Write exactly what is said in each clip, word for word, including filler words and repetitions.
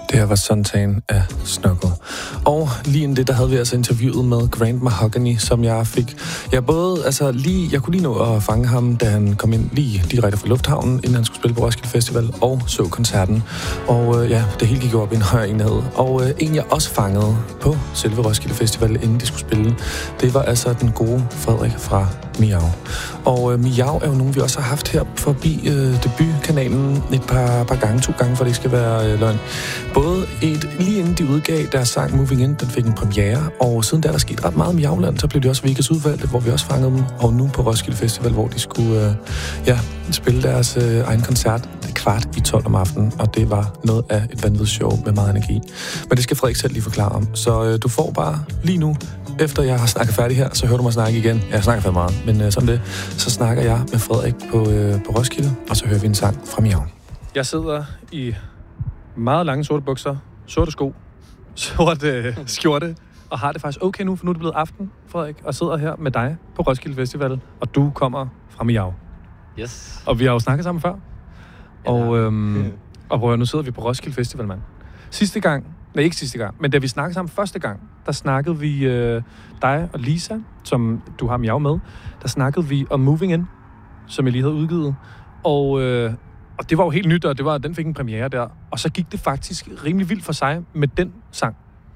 Det her var Suntan af Snuggle. Og lige inden det, der havde vi altså interviewet med Grant Mahogany, som jeg fik... Jeg både, altså lige... Jeg kunne lige nå at fange ham, da han kom ind lige direkte fra lufthavnen, inden han skulle spille på Roskilde Festival, og så koncerten. Og øh, ja, det hele gik op i en højere enhed. Og øh, en, jeg også fangede på selve Roskilde Festival, inden de skulle spille, det var altså den gode Frederik fra Miau. Og øh, Miau er jo nogen, vi også har haft her forbi øh, debutkanalen et par, par gange, to gange, for det ikke skal være øh, løgn. Både et, lige inden de udgav deres sang Moving In, den fik en premiere, og siden der der skete ret meget med Miauland, så blev de også Vegas udvalgte, hvor vi også fangede dem, og nu på Roskilde Festival, hvor de skulle øh, ja, spille deres øh, egen koncert kvart i tolv om aftenen, og det var noget af et vanvittigt show med meget energi. Men det skal Frederik selv lige forklare om, så øh, du får bare lige nu, efter jeg har snakket færdig her, så hører du mig snakke igen. Jeg snakker for meget, men øh, sådan det, så snakker jeg med Frederik på, øh, på Roskilde, og så hører vi en sang fra Miau. Jeg sidder i meget lange sorte bukser, sorte sko, sort øh, skjorte, og har det faktisk okay nu, for nu er det blevet aften, Frederik, og sidder her med dig på Roskilde Festival, og du kommer fra Miau. Yes. Og vi har jo snakket sammen før, ja. og, øhm, og prøv, nu sidder vi på Roskilde Festival, mand. Sidste gang, nej ikke sidste gang, men da vi snakkede sammen første gang, der snakkede vi, øh, dig og Lisa, som du har Miau med, der snakkede vi om Moving In, som jeg lige havde udgivet, og... Øh, Og det var jo helt nyt, og det var, den fik en premiere der. Og så gik det faktisk rimelig vildt for sig med den sang.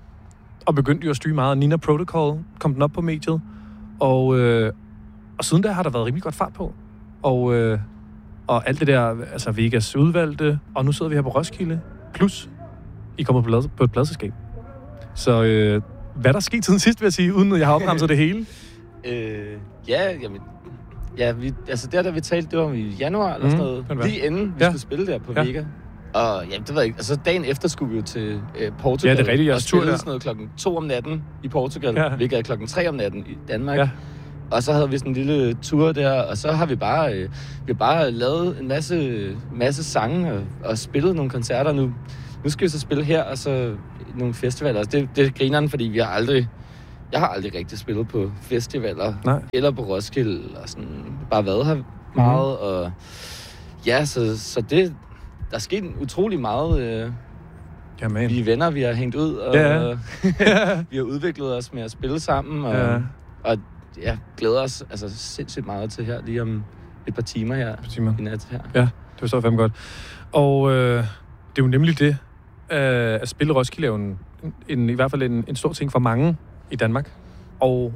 Og begyndte jo at styre meget. Nina Protocol kom den op på mediet. Og, øh, og siden der har der været rimelig godt fart på. Og, øh, og alt det der, altså Vegas udvalgte. Og nu sidder vi her på Roskilde. Plus, I kommer på, på et pladselskab. Så øh, hvad der skete siden sidst, vil jeg sige, uden at jeg har opremset det hele? Øh, ja, jamen... Ja, vi, altså der, der vi talte, det var i januar eller mm, sådan noget. Lige inden vi ja. skulle spille der på ja. Vega. Og ja, det ved jeg ikke. Altså dagen efter skulle vi jo til øh, Portugal. Ja, det er rigtigt. Og spille sådan noget klokken to om natten i Portugal. Ja. Hvilket er klokken tre om natten i Danmark. Ja. Og så havde vi sådan en lille tur der, og så har vi bare, øh, vi har bare lavet en masse, masse sange og, og spillet nogle koncerter. Nu, nu skal vi så spille her, og så nogle festivaler. Altså, det, det er grineren, fordi vi har aldrig... Jeg har aldrig rigtig spillet på festivaler. Nej. Eller på Roskilde, eller sådan. Bare været her meget, mm. og ja, så, så det... Der er sket utrolig meget. Øh, Jamen. Vi er venner, vi har hængt ud, og ja. vi har udviklet os med at spille sammen, og, ja. og ja, glæder os altså sindssygt meget til her, lige om et par timer her. par timer. I nat her. Ja, det forstår jeg fandme godt. Og øh, det er jo nemlig det, øh, at spille Roskilde er jo en, en, i hvert fald en, en stor ting for mange i Danmark. Og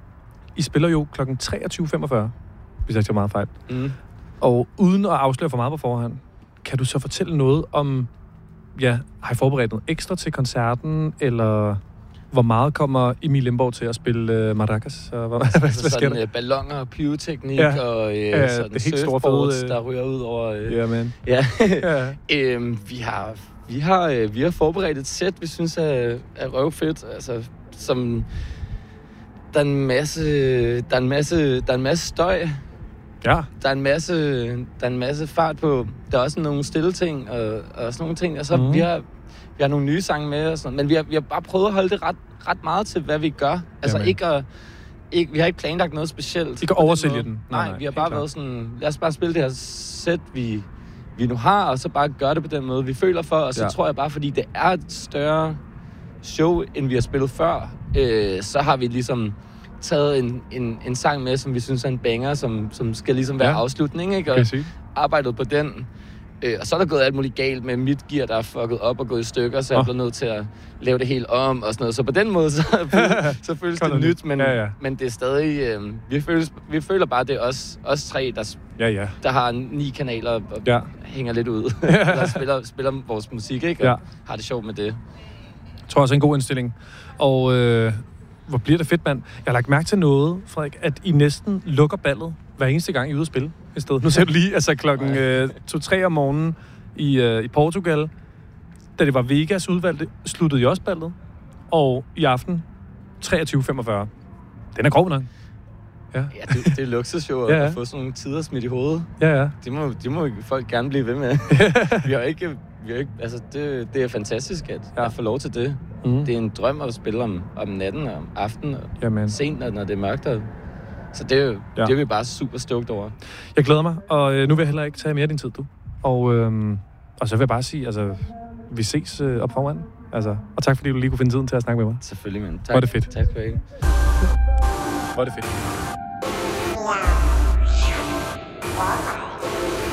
I spiller jo klokken treogtyve femogfyrre, hvis jeg ikke tager meget fejl. Mm. Og uden at afsløre for meget på forhånd, kan du så fortælle noget om, ja, har I forberedt noget ekstra til koncerten, eller hvor meget kommer Emil Limborg til at spille uh, maracas? Og hvad, altså, hvad sådan sker der? balloner og pyroteknik, ja. og øh, ja, sådan det helt surfboards, store fede, der ryger ud over... Øh, ja, man. Ja. ja. øhm, vi har... Vi har, øh, vi har forberedt et sæt, vi synes er, er røvfedt, altså som der er en masse, der er en masse, der er en masse støj. Ja. Der er en masse, der er en masse fart på. Der er også nogle stille ting og, og sådan nogle ting. Og så mm. vi har, vi har nogle nye sange med og sådan, men vi har, vi har bare prøvet at holde det ret, ret meget til hvad vi gør. Altså Jamen. ikke at, ikke, vi har ikke planlagt noget specielt. Ikke at oversælge den. den. Nej, nej, vi har bare været sådan, lad os bare spille det her sæt, vi vi nu har, og så bare gøre det på den måde, vi føler for, og så ja. tror jeg bare, fordi det er et større show, end vi har spillet før, øh, så har vi ligesom taget en, en, en sang med, som vi synes er en banger, som, som skal ligesom være ja. afslutning, ikke? Og arbejdet på den. Øh, og så er der gået alt muligt galt med mit gear, der er fucket op og gået i stykker, så jeg oh. er blevet nødt til at lave det helt om og sådan noget. Så på den måde, så, så føles det nyt, men, ja, ja. men det er stadig... Øh, vi, føles, vi føler bare, det er os, os tre, der, ja, ja. der har ni kanaler og ja. hænger lidt ud. Der spiller, spiller vores musik, ikke? Og ja. har det sjovt med det. Jeg tror også, en god indstilling. Og øh, hvor bliver det fedt, mand. Jeg har lagt mærke til noget, Frederik, at I næsten lukker ballet hver eneste gang, I er ude at spille i stedet. Nu ser du lige, altså klokken øh, to-tre om morgenen i, øh, i Portugal, da det var Vegas udvalgte, sluttede I også ballet. Og i aften, treogtyve femogfyrre. Den er grov nok. Ja, ja det, det er luksusshow at, ja, ja. at få sådan nogle tider smidt i hovedet. Ja, ja. Det må, det må folk gerne blive ved med. vi har ikke... Vi har ikke altså, det, det er fantastisk, at ja. jeg får lov til det. Mm. Det er en drøm at spille om, om natten og om aftenen og Jamen. sent, når det er mørkt. Og, så det er, jo, ja. det er vi bare super stoked over. Jeg glæder mig, og øh, nu vil jeg heller ikke tage mere af din tid, du. Og, øh, og så vil jeg bare sige, altså... vi ses øh, op foran. Altså, og tak fordi du lige kunne finde tiden til at snakke med mig. Selvfølgelig, men tak. Var det fedt. Tak for det. Var det fedt.